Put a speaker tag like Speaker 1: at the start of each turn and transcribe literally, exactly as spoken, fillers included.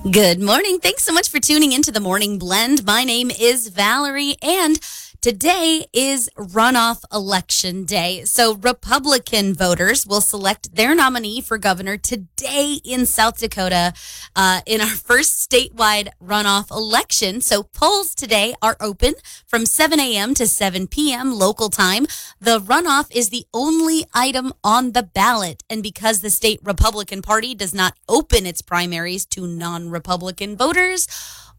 Speaker 1: Good morning. Thanks so much for tuning into the Morning Blend. My name is Valerie, and today is runoff election day. So Republican voters will select their nominee for governor today in South Dakota uh, in our first statewide runoff election. So polls today are open from seven a.m. to seven p.m. local time. The runoff is the only item on the ballot. And because the state Republican Party does not open its primaries to non-Republican voters,